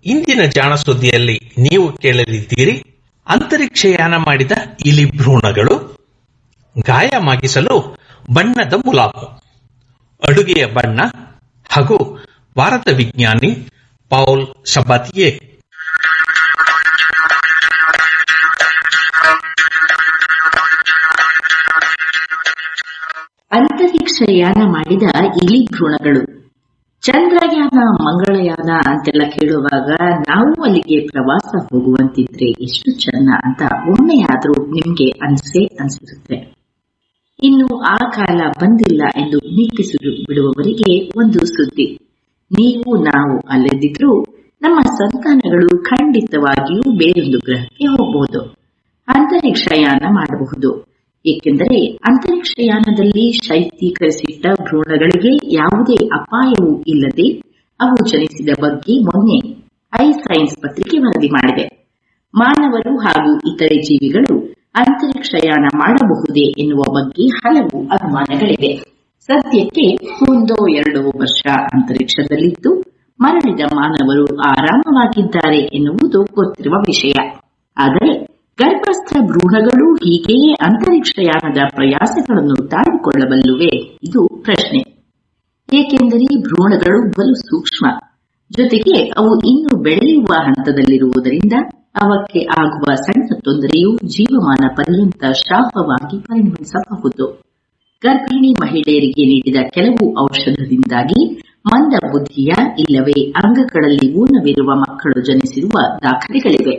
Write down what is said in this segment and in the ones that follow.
ಇಂದಿನ ಜಾಣ ಸುದ್ದಿಯಲ್ಲಿ ನೀವು ಕೇಳಲಿದ್ದೀರಿ. ಅಂತರಿಕ್ಷಯಾನ ಮಾಡಿದ ಇಲಿ ಭ್ರೂಣಗಳು, ಗಾಯ ಮಾಗಿಸಲು ಬಣ್ಣದ ಮುಲಾಮು, ಅಡುಗೆಯ ಬಣ್ಣ ಹಾಗೂ ವಾರದ ವಿಜ್ಞಾನಿ ಪೌಲ್ ಶಬಾತಿಯೇ. ಅಂತರಿಕ್ಷಯಾನ ಮಾಡಿದ ಇಲಿ ಭ್ರೂಣಗಳು. ಚಂದ್ರಯಾನ, ಮಂಗಳಯಾನ ಅಂತೆಲ್ಲ ಕೇಳುವಾಗ ನಾವು ಅಲ್ಲಿಗೆ ಪ್ರವಾಸ ಹೋಗುವಂತಿದ್ರೆ ಎಷ್ಟು ಚೆನ್ನ ಅಂತ ಒಮ್ಮೆಯಾದ್ರೂ ನಿಮ್ಗೆ ಅನ್ಸಿರುತ್ತೆ. ಇನ್ನು ಆ ಕಾಲ ಬಂದಿಲ್ಲ ಎಂದು ನಿಟ್ಟಿಸಿ ಬಿಡುವವರಿಗೆ ಒಂದು ಸುದ್ದಿ. ನೀವು ನಾವು ಅಲ್ಲದಿದ್ರೂ ನಮ್ಮ ಸಂತಾನಗಳು ಖಂಡಿತವಾಗಿಯೂ ಬೇರೊಂದು ಗ್ರಹಕ್ಕೆ ಹೋಗಬಹುದು, ಅಂತರಿಕ್ಷಯಾನ ಮಾಡಬಹುದು. ಏಕೆಂದರೆ ಅಂತರಿಕ್ಷಯಾನದಲ್ಲಿ ಶೈತ್ಯೀಕರಿಸಿಟ್ಟ ಭ್ರೂಣಗಳಿಗೆ ಯಾವುದೇ ಅಪಾಯವೂ ಇಲ್ಲದೆ ಅವು ಜನಿಸಿದ ಬಗ್ಗೆ ಮೊನ್ನೆ ಐಸೈನ್ಸ್ ಪತ್ರಿಕೆ ವರದಿ ಮಾಡಿದೆ. ಮಾನವರು ಹಾಗೂ ಇತರೆ ಜೀವಿಗಳು ಅಂತರಿಕ್ಷಯಾನ ಮಾಡಬಹುದೇ ಎನ್ನುವ ಬಗ್ಗೆ ಹಲವು ಅನುಮಾನಗಳಿವೆ. ಸದ್ಯಕ್ಕೆ 1-2 ವರ್ಷ ಅಂತರಿಕ್ಷದಲ್ಲಿದ್ದು ಮರಳಿದ ಮಾನವರು ಆರಾಮವಾಗಿದ್ದಾರೆ ಎನ್ನುವುದು ಗೊತ್ತಿರುವ ವಿಷಯ. ಆದರೆ ಗರ್ಭಸ್ಥ ಭ್ರೂಣಗಳು ಹೀಗೆಯೇ ಅಂತರಿಕ್ಷಯಾನದ ಪ್ರಯಾಸಗಳನ್ನು ತಾಳಿಕೊಳ್ಳಬಲ್ಲುವೆ? ಇದು ಪ್ರಶ್ನೆ. ಏಕೆಂದರೆ ಭ್ರೂಣಗಳು ಬಲು ಸೂಕ್ಷ್ಮ, ಜೊತೆಗೆ ಅವು ಇನ್ನೂ ಬೆಳೆಯುವ ಹಂತದಲ್ಲಿರುವುದರಿಂದ ಅವಕ್ಕೆ ಆಗುವ ಸಣ್ಣ ತೊಂದರೆಯು ಜೀವಮಾನ ಪರ್ಯಂತ ಶಾಪವಾಗಿ ಪರಿಣಮಿಸಬಹುದು. ಗರ್ಭಿಣಿ ಮಹಿಳೆಯರಿಗೆ ನೀಡಿದ ಕೆಲವು ಔಷಧದಿಂದಾಗಿ ಮಂದ ಬುದ್ಧಿಯ ಇಲ್ಲವೇ ಅಂಗಗಳಲ್ಲಿ ಊನವಿರುವ ಮಕ್ಕಳು ಜನಿಸಿರುವ ದಾಖಲೆಗಳಿವೆ.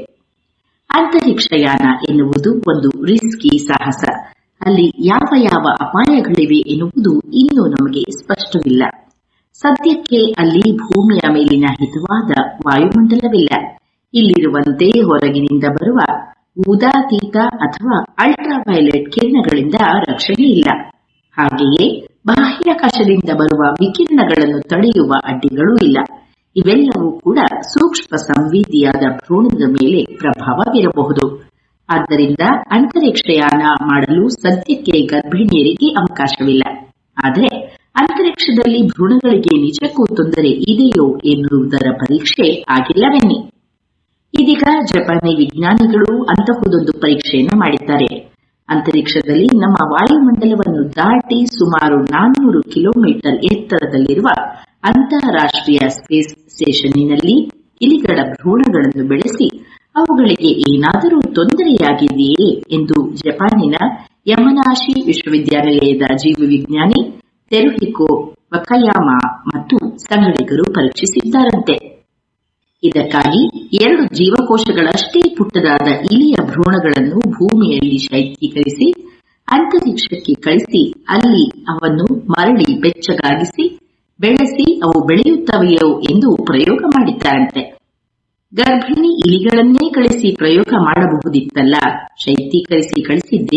ಅಂತರಿಕ್ಷಯಾನ ಎನ್ನುವುದು ಒಂದು ರಿಸ್ಕಿ ಸಾಹಸ. ಅಲ್ಲಿ ಯಾವ ಅಪಾಯಗಳಿವೆ ಎನ್ನುವುದು ಇನ್ನೂ ನಮಗೆ ಸ್ಪಷ್ಟವಿಲ್ಲ. ಸದ್ಯಕ್ಕೆ ಅಲ್ಲಿ ಭೂಮಿಯ ಮೇಲಿನ ಹಿತವಾದ ವಾಯುಮಂಡಲವಿಲ್ಲ. ಇಲ್ಲಿರುವಂತೆ ಹೊರಗಿನಿಂದ ಬರುವ ಉದಾತೀತ ಅಥವಾ ಅಲ್ಟ್ರಾವೈಲೆಟ್ ಕಿರಣಗಳಿಂದ ರಕ್ಷಣೆ ಇಲ್ಲ. ಹಾಗೆಯೇ ಬಾಹ್ಯಾಕಾಶದಿಂದ ಬರುವ ವಿಕಿರಣಗಳನ್ನು ತಡೆಯುವ ಅಡ್ಡಿಗಳೂ ಇಲ್ಲ. ಇವೆಲ್ಲವೂ ಕೂಡ ಸೂಕ್ಷ್ಮ ಸಂವೇದಿಯಾದ ಭ್ರೂಣದ ಮೇಲೆ ಪ್ರಭಾವ ಬೀರಬಹುದು. ಆದ್ದರಿಂದ ಅಂತರಿಕ್ಷಯಾನ ಮಾಡಲು ಸದ್ಯಕ್ಕೆ ಗರ್ಭಿಣಿಯರಿಗೆ ಅವಕಾಶವಿಲ್ಲ. ಆದರೆ ಅಂತರಿಕ್ಷದಲ್ಲಿ ಭ್ರೂಣಗಳಿಗೆ ನಿಜಕ್ಕೂ ತೊಂದರೆ ಇದೆಯೋ ಎನ್ನುವುದರ ಪರೀಕ್ಷೆ ಆಗಿಲ್ಲವೆನ್ನಿ. ಇದೀಗ ಜಪಾನಿ ವಿಜ್ಞಾನಿಗಳು ಅಂತಹುದೊಂದು ಪರೀಕ್ಷೆಯನ್ನು ಮಾಡಿದ್ದಾರೆ. ಅಂತರಿಕ್ಷದಲ್ಲಿ ನಮ್ಮ ವಾಯುಮಂಡಲವನ್ನು ದಾಟಿ ಸುಮಾರು 400 ಕಿಲೋಮೀಟರ್ ಎತ್ತರದಲ್ಲಿರುವ ಅಂತಾರಾಷ್ಟ್ರೀಯ ಸ್ಪೇಸ್ ಸ್ಟೇಷನ್ನಿನಲ್ಲಿ ಇಲಿಗಳ ಭ್ರೂಣಗಳನ್ನು ಬೆಳೆಸಿ ಅವುಗಳಿಗೆ ಏನಾದರೂ ತೊಂದರೆಯಾಗಿದೆಯೇ ಎಂದು ಜಪಾನಿನ ಯಮನಾಶಿ ವಿಶ್ವವಿದ್ಯಾನಿಲಯದ ಜೀವವಿಜ್ಞಾನಿ ತೆರುಹಿಕೋ ವಕಯಾಮಾ ಮತ್ತು ಸಂಗಡಿಗರು ಪರೀಕ್ಷಿಸಿದ್ದಾರಂತೆ. ಇದಕ್ಕಾಗಿ 2 ಜೀವಕೋಶಗಳಷ್ಟೇ ಪುಟ್ಟದಾದ ಇಲಿಯ ಭ್ರೂಣಗಳನ್ನು ಭೂಮಿಯಲ್ಲಿ ಶೈತ್ಯೀಕರಿಸಿ ಅಂತರಿಕ್ಷಕ್ಕೆ ಕಳಿಸಿ ಅಲ್ಲಿ ಅವನ್ನು ಮರಳಿ ಬೆಚ್ಚಗಾಗಿಸಿ ಬೆಳೆಸಿ ಅವು ಬೆಳೆಯುತ್ತವೆಯೋ ಎಂದು ಪ್ರಯೋಗ ಮಾಡಿದ್ದಾರಂತೆ. ಗರ್ಭಿಣಿ ಇಲಿಗಳನ್ನೇ ಕಳಿಸಿ ಪ್ರಯೋಗ ಮಾಡಬಹುದಿತ್ತಲ್ಲ, ಶೈತ್ಯೀಕರಿಸಿ ಕಳಿಸಿದ್ದೇ